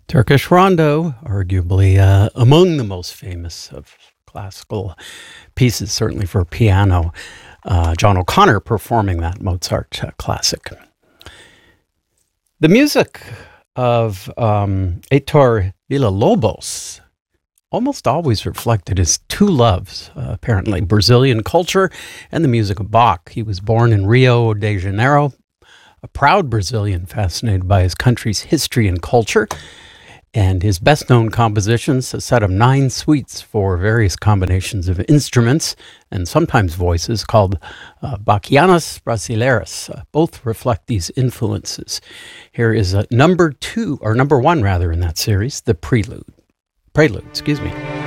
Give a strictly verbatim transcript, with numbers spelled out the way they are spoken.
Turkish Rondo, arguably uh, among the most famous of classical pieces, certainly for piano. Uh, John O'Connor performing that Mozart uh, classic. The music of um, Heitor Villa-Lobos almost always reflected his two loves, uh, apparently, Brazilian culture and the music of Bach. He was born in Rio de Janeiro, a proud Brazilian fascinated by his country's history and culture. And his best-known compositions, a set of nine suites for various combinations of instruments and sometimes voices called uh, Bachianas Brasileiras. Uh, both reflect these influences. Here is a number two, or number one rather, in that series, the Prelude. Prelude, excuse me.